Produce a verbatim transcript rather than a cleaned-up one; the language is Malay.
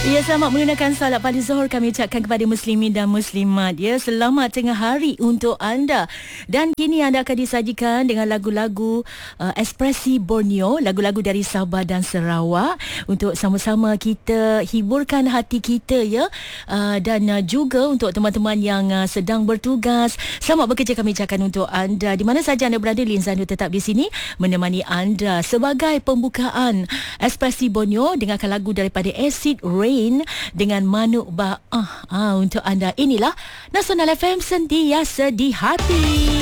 Ya, selamat menggunakan salat pada Zuhur kami ucapkan kepada muslimin dan muslimat. Ya, selamat tengah hari untuk anda. Dan kini anda akan disajikan dengan lagu-lagu uh, Ekspresi Borneo, lagu-lagu dari Sabah dan Sarawak untuk sama-sama kita hiburkan hati kita, ya. Uh, dan uh, juga untuk teman-teman yang uh, sedang bertugas, selamat bekerja kami ucapkan untuk anda. Di mana saja anda berada, Lin Zandu tetap di sini menemani anda sebagai pembukaan Ekspresi Borneo. Dengarkan lagu daripada Acid Rain dengan Manuk Ba'ah. Ah, untuk anda, inilah Nasional F M, sentiasa di hati.